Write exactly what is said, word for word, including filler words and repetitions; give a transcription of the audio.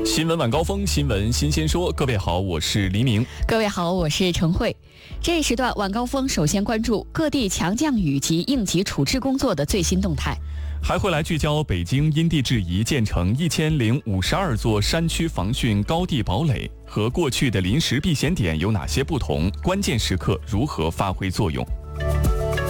新闻晚高峰，新闻新鲜说。各位好，我是黎明。 各位好，我是陈慧。这一时段晚高峰首先关注各地强降雨及应急处置工作的最新动态， 还会来聚焦北京因地制宜建成一千零五十二座山区防汛高地堡垒，和过去的临时避险点有哪些不同？关键时刻如何发挥作用？